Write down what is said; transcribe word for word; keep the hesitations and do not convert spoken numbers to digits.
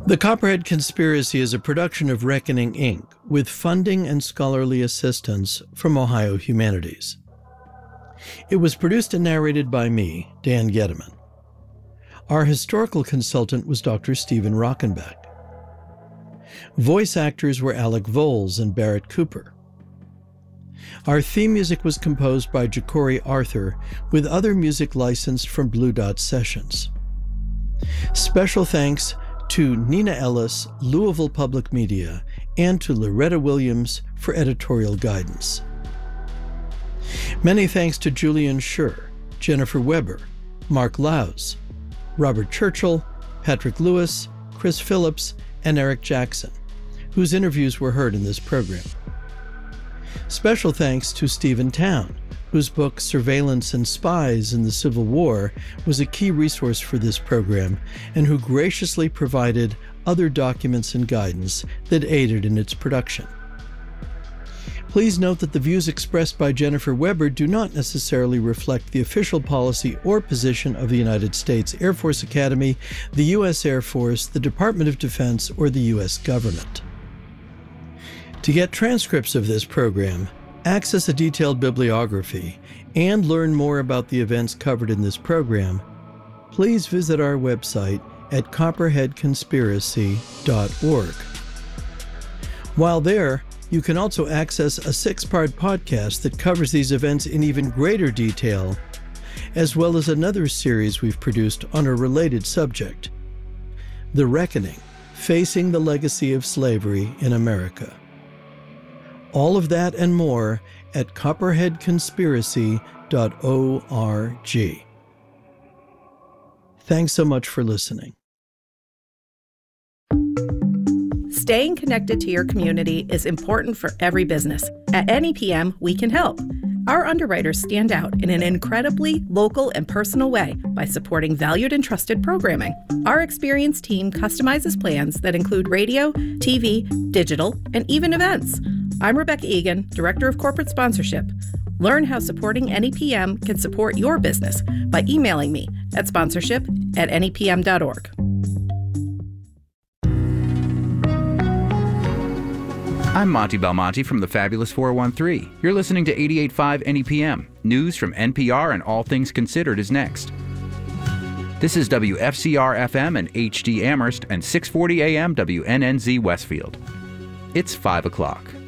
The Copperhead Conspiracy is a production of Reckoning, Incorporated, with funding and scholarly assistance from Ohio Humanities. It was produced and narrated by me, Dan Gediman. Our historical consultant was Doctor Stephen Rockenbeck. Voice actors were Alec Voles and Barrett Cooper. Our theme music was composed by Ja'Cory Arthur, with other music licensed from Blue Dot Sessions. Special thanks to Nina Ellis, Louisville Public Media, and to Loretta Williams for editorial guidance. Many thanks to Julian Schur, Jennifer Weber, Mark Laus, Robert Churchill, Patrick Lewis, Chris Phillips, and Eric Jackson, whose interviews were heard in this program. Special thanks to Stephen Town, whose book Surveillance and Spies in the Civil War was a key resource for this program, and who graciously provided other documents and guidance that aided in its production. Please note that the views expressed by Jennifer Weber do not necessarily reflect the official policy or position of the United States Air Force Academy, the U S Air Force, the Department of Defense, or the U S government. To get transcripts of this program, access a detailed bibliography, and learn more about the events covered in this program, please visit our website at copperhead conspiracy dot org. While there, you can also access a six-part podcast that covers these events in even greater detail, as well as another series we've produced on a related subject, The Reckoning: Facing the Legacy of Slavery in America. All of that and more at copperhead conspiracy dot org. Thanks so much for listening. Staying connected to your community is important for every business. At N E P M, we can help. Our underwriters stand out in an incredibly local and personal way by supporting valued and trusted programming. Our experienced team customizes plans that include radio, T V, digital, and even events. I'm Rebecca Egan, Director of Corporate Sponsorship. Learn how supporting N E P M can support your business by emailing me at sponsorship at N E P M dot org. I'm Monty Belmonte from the Fabulous four one three. You're listening to eighty-eight point five N E P M. News from N P R and All Things Considered is next. This is W F C R F M and H D Amherst and six forty A M W N N Z Westfield. It's five o'clock.